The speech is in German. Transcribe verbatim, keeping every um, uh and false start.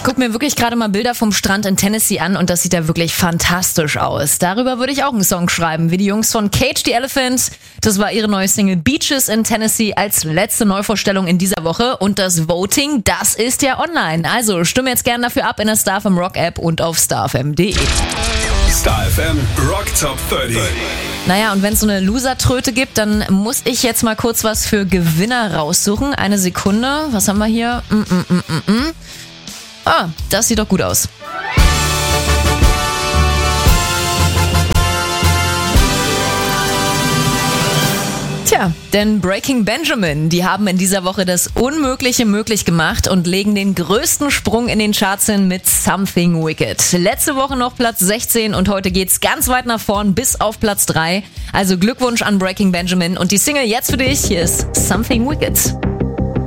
Ich gucke mir wirklich gerade mal Bilder vom Strand in Tennessee an und das sieht ja wirklich fantastisch aus. Darüber würde ich auch einen Song schreiben, wie die Jungs von Cage the Elephant. Das war ihre neue Single Beaches in Tennessee als letzte Neuvorstellung in dieser Woche. Und das Voting, das ist ja online. Also stimme jetzt gerne dafür ab in der Star F M Rock App und auf starfm punkt de. Star F M Rock Top dreißig. Naja, und wenn es so eine Loser-Tröte gibt, dann muss ich jetzt mal kurz was für Gewinner raussuchen. Eine Sekunde. Was haben wir hier? Mm, mm, mm, mm, mm. Ah, das sieht doch gut aus. Tja, denn Breaking Benjamin, die haben in dieser Woche das Unmögliche möglich gemacht und legen den größten Sprung in den Charts hin mit Something Wicked. Letzte Woche noch Platz sechzehn und heute geht's ganz weit nach vorn bis auf Platz drei. Also Glückwunsch an Breaking Benjamin und die Single jetzt für dich, hier ist Something Wicked.